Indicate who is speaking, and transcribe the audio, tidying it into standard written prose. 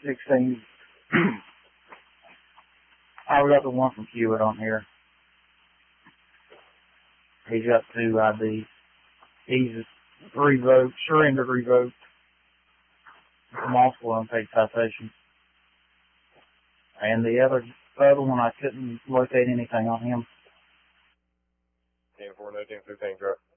Speaker 1: 16. I've got the one from Hewitt on here. He's got 2 IDs. He's revoked, surrendered, revoked. Multiple unpaid citations. And the other one, I couldn't locate anything on him.
Speaker 2: 10-4, no 10-15, drop.